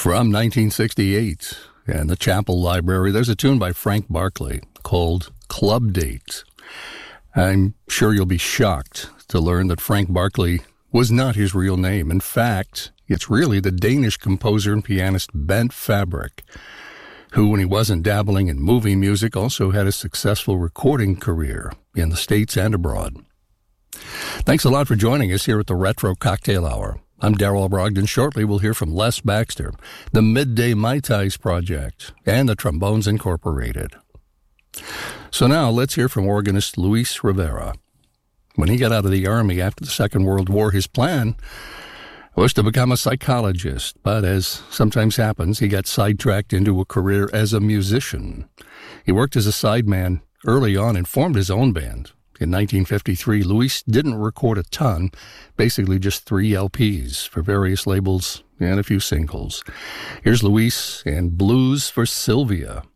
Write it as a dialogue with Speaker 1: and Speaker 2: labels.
Speaker 1: From 1968, and the Chapel Library, there's a tune by Frank Barkley called Club Date. I'm sure you'll be shocked to learn that Frank Barkley was not his real name. In fact, it's really the Danish composer and pianist Bent Fabric, who, when he wasn't dabbling in movie music, also had a successful recording career in the States and abroad. Thanks a lot for joining us here at the Retro Cocktail Hour. I'm Darrell Brogdon. Shortly, we'll hear from Les Baxter, the Midday Mai Tais Project, and the Trombones Incorporated. So now, let's hear from organist Luis Rivera. When he got out of the Army after the Second World War, his plan was to become a psychologist, but as sometimes happens, he got sidetracked into a career as a musician. He worked as a sideman early on and formed his own band. In 1953, Luis didn't record a ton, basically just 3 LPs for various labels and a few singles. Here's Luis and Blues for Sylvia.